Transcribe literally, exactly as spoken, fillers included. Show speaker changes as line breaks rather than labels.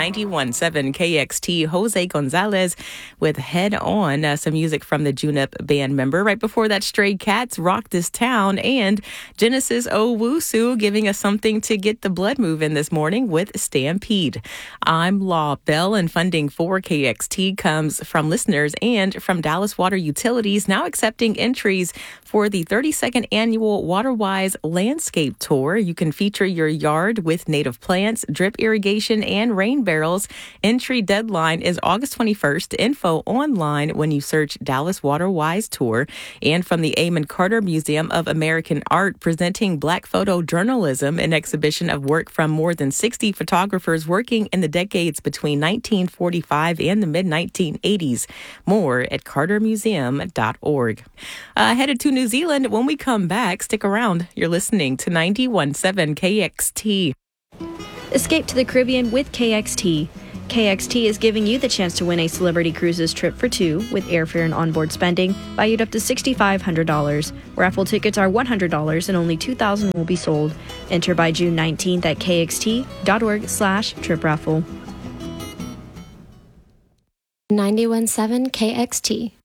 ninety-one point seven K X T. Jose Gonzalez with Head On, uh, some music from the Junip band member. Right before that, Stray Cats, Rock This Town, and Genesis Owusu giving us something to get the blood moving this morning with Stampede. I'm Law Bell, and funding for K X T comes from listeners and from Dallas Water Utilities, now accepting entries for the thirty-second annual WaterWise Landscape Tour. You can feature your yard with native plants, drip irrigation, and rain barrels. Entry deadline is August twenty-first. Info online when you search Dallas WaterWise Tour. And from the Amon Carter Museum of American Art, presenting Black Photojournalism, an exhibition of work from more than sixty photographers working in the decades between nineteen forty-five and the mid nineteen eighties. More at carter museum dot org. Uh, headed to New Zealand when we come back. Stick around. You're listening to ninety-one point seven K X T.
Escape to the Caribbean with K X T. K X T is giving you the chance to win a Celebrity Cruises trip for two with airfare and onboard spending valued up to six thousand five hundred dollars. Raffle tickets are one hundred dollars and only two thousand will be sold. Enter by June nineteenth at kxt.org slash trip raffle.
ninety-one point seven K X T.